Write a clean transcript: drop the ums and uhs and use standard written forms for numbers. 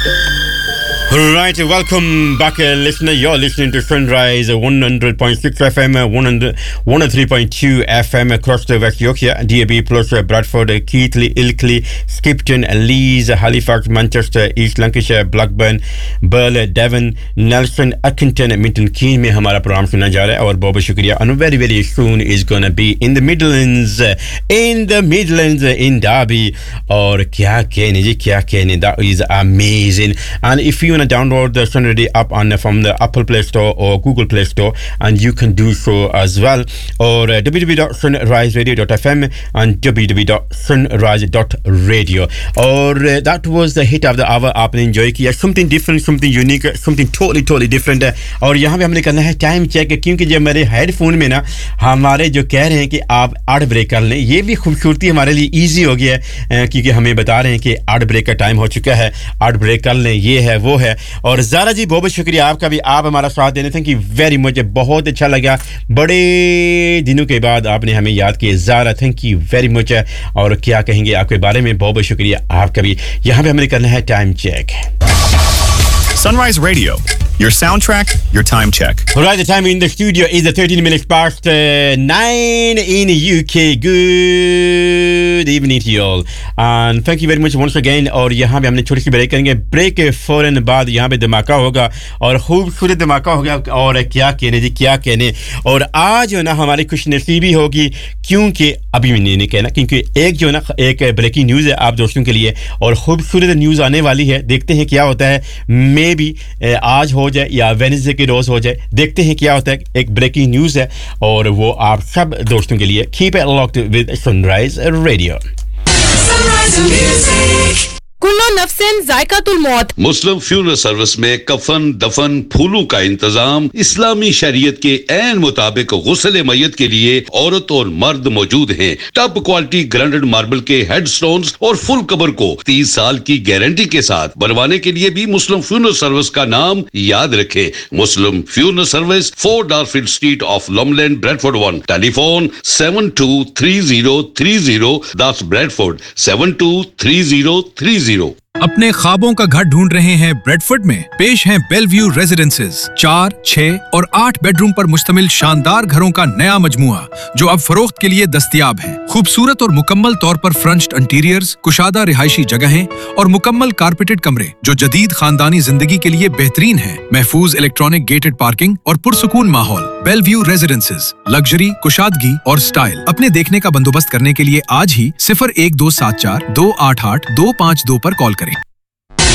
Right, welcome back, listener. You're listening to Sunrise 100.6 FM, 103.2 FM across the West Yorkshire, DAB plus Bradford, Keighley, Ilkley, Skipton, Leeds, Halifax, Manchester, East Lancashire, Blackburn, Burl, Devon, Nelson, Accrington, Milton Keynes में हमारा programme सुना जा रहा है और बहुत-बहुत शुक्रिया. And very, very soon is going to be in the Midlands, in Derby. और क्या कहने जी, क्या कहने, that is amazing. And if you want to download the Sunray app from the Apple Play Store or Google Play Store, and you can do so as well, or www.sunriseradio.fm and www.sunrise.radio. Or that was the hit of the hour. आपने enjoy किया, something different, something unique, something totally different. और यहाँ पे हमने करना है time check, क्योंकि जब मेरे हेडफोन में ना हमारे जो कह रहे हैं कि आप आर्ट ब्रेक कर लें, ये भी खूबसूरती हमारे लिए इजी हो गया है, क्योंकि हमें बता रहे हैं कि आर्ट ब्रेक का टाइम हो चुका है, आर्ट ब्रेक कर लें, ये है वो है. और ज़ारा जी बहुत बहुत शुक्रिया आपका भी, आप हमारा साथ देने, थैंक यू वेरी मच, बहुत अच्छा लगा, बड़े दिनों के बाद आपने हमें याद किया Zaara, thank you very much. और क्या कहेंगे आपके बारे में, बहुत बहुत शुक्रिया आपका भी. यहाँ पे हमने करना है time check. Sunrise Radio, your soundtrack, your time check. Right, the time in the studio is 13 minutes past 9 in UK. Good evening to you all. And thank you very much once again. और यहाँ पे हमने छोटी सी break करेंगे. Break के फौरन बाद यहाँ पे धमाका होगा और खूबसूरत धमाका होगा. और क्या कहने जी, क्या कहने. और आज जो ना हमारी खुशनसीबी होगी, क्योंकि अभी मैंने नहीं कहना, क्योंकि एक जो ना एक ब्रेकिंग न्यूज़ है आप दोस्तों के लिए, और खूबसूरत न्यूज़ आने वाली है. देखते हैं क्या होता है, मे भी आज हो जाए या वेडनेसडे के रोज हो जाए, देखते हैं क्या होता है. एक ब्रेकिंग न्यूज़ है और वो आप सब दोस्तों के लिए. Keep it locked with sunrise radio. Sunrise music. कुल्लो नफ्सिन जायकातुल मौत. मुस्लिम फ्यूनरल सर्विस में कफन, दफन, फूलों का इंतजाम इस्लामी शरीयत के ऐन मुताबिक गुस्ल मय्यत के लिए औरत और मर्द मौजूद हैं. टॉप क्वालिटी ग्राइंडेड मार्बल के हेडस्टोन्स और फुल कबर को 30 साल की गारंटी के साथ बनवाने के लिए भी मुस्लिम फ्यूनरल सर्विस का नाम याद रखें. मुस्लिम funeral service, 4 डारफील्ड street of लॉमलैंड, Bradford 1. Telephone 723030. That's Bradford 723030. अपने ख्वाबों का घर ढूंढ रहे हैं ब्रेडफोर्ड में? पेश हैं बेलव्यू रेजिडेंसेज. 4, 6 और 8 बेडरूम पर मुश्तमिल शानदार घरों का नया मजमुआ जो अब फरोख्त के लिए दस्तयाब है. खूबसूरत और मुकम्मल तौर पर फ्रंच्ड इंटीरियर्स, कुशादा रिहायशी जगहें और मुकम्मल कारपेटेड कमरे जो जदीद खानदानी जिंदगी के लिए बेहतरीन है. महफूज इलेक्ट्रॉनिक गेटेड पार्किंग और पुरसुकून माहौल. बेलव्यू रेजिडेंसेज, लग्जरी, कुशादगी और स्टाइल. अपने देखने का बंदोबस्त करने के लिए आज ही 01274 288 252 पर कॉल करें.